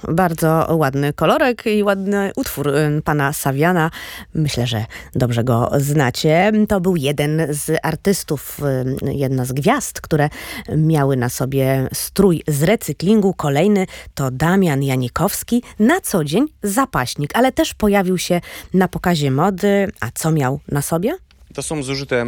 bardzo ładny kolorek i ładny utwór pana Saviana. Myślę, że dobrze go znacie. To był jeden z artystów, jedna z gwiazd, które miały na sobie strój z recyklingu. Kolejny to Damian Janikowski. Na co dzień zapaśnik, ale też pojawił się na pokazie mody. A co miał na sobie? To są zużyte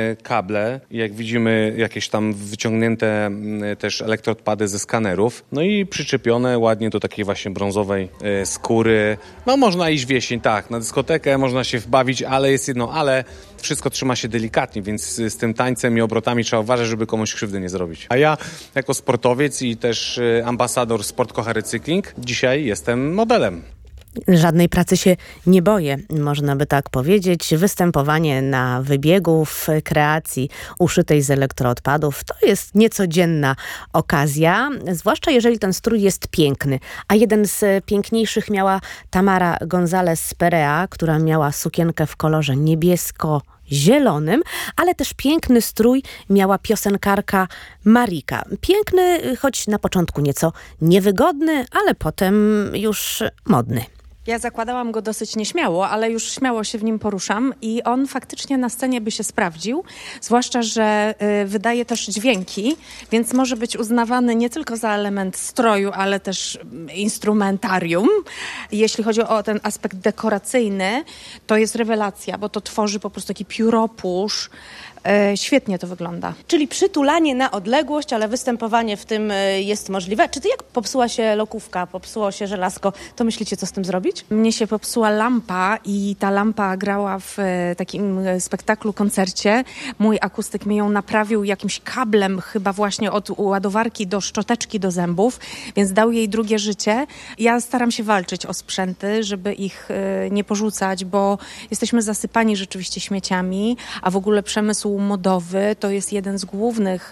kable, jak widzimy jakieś tam wyciągnięte też elektroodpady ze skanerów, no i przyczepione ładnie do takiej właśnie brązowej skóry. No można iść w jesień, tak, na dyskotekę, można się wbawić, ale jest jedno ale, wszystko trzyma się delikatnie, więc z tym tańcem i obrotami trzeba uważać, żeby komuś krzywdy nie zrobić. A ja jako sportowiec i też ambasador Sport Kocha Recykling dzisiaj jestem modelem. Żadnej pracy się nie boję, można by tak powiedzieć. Występowanie na wybiegu w kreacji uszytej z elektroodpadów to jest niecodzienna okazja, zwłaszcza jeżeli ten strój jest piękny. A jeden z piękniejszych miała Tamara González Perea, która miała sukienkę w kolorze niebiesko-zielonym, ale też piękny strój miała piosenkarka Marika. Piękny, choć na początku nieco niewygodny, ale potem już modny. Ja zakładałam go dosyć nieśmiało, ale już śmiało się w nim poruszam i on faktycznie na scenie by się sprawdził, zwłaszcza, że wydaje też dźwięki, więc może być uznawany nie tylko za element stroju, ale też instrumentarium. Jeśli chodzi o ten aspekt dekoracyjny, to jest rewelacja, bo to tworzy po prostu taki pióropusz. Świetnie to wygląda. Czyli przytulanie na odległość, ale występowanie w tym jest możliwe. Czy jak popsuła się lokówka, popsuło się żelazko, to myślicie, co z tym zrobić? Mnie się popsuła lampa i ta lampa grała w takim spektaklu, koncercie. Mój akustyk mi ją naprawił jakimś kablem, chyba właśnie od ładowarki do szczoteczki do zębów, więc dał jej drugie życie. Ja staram się walczyć o sprzęty, żeby ich nie porzucać, bo jesteśmy zasypani rzeczywiście śmieciami, a w ogóle przemysł modowy to jest jeden z głównych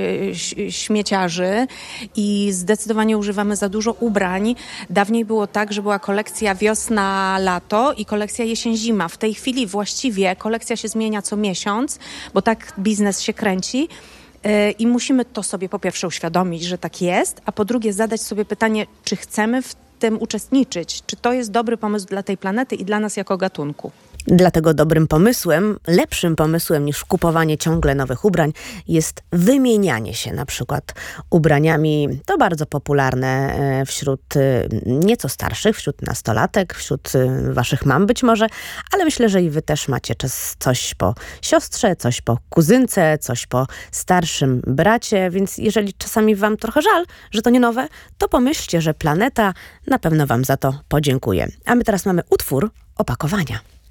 śmieciarzy i zdecydowanie używamy za dużo ubrań. Dawniej było tak, że była kolekcja wiosna-lato i kolekcja jesień-zima. W tej chwili właściwie kolekcja się zmienia co miesiąc, bo tak biznes się kręci. I musimy to sobie po pierwsze uświadomić, że tak jest, a po drugie zadać sobie pytanie, czy chcemy w tym uczestniczyć, czy to jest dobry pomysł dla tej planety i dla nas jako gatunku. Dlatego dobrym pomysłem, lepszym pomysłem niż kupowanie ciągle nowych ubrań jest wymienianie się na przykład ubraniami. To bardzo popularne wśród nieco starszych, wśród nastolatek, wśród waszych mam być może, ale myślę, że i wy też macie coś po siostrze, coś po kuzynce, coś po starszym bracie, więc jeżeli czasami wam trochę żal, że to nie nowe, to pomyślcie, że planeta na pewno wam za to podziękuje. A my teraz mamy utwór opakowania.